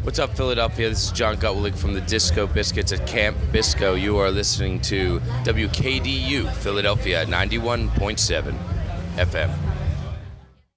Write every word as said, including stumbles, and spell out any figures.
What's up, Philadelphia? This is John Gutwillig from the Disco Biscuits at Camp Bisco. You are listening to W K D U Philadelphia ninety-one point seven F M.